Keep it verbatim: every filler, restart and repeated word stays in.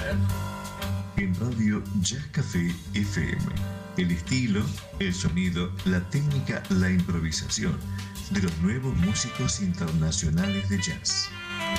En Radio Jazz Café F M. El estilo, el sonido, la técnica, la improvisación de los nuevos músicos internacionales de jazz.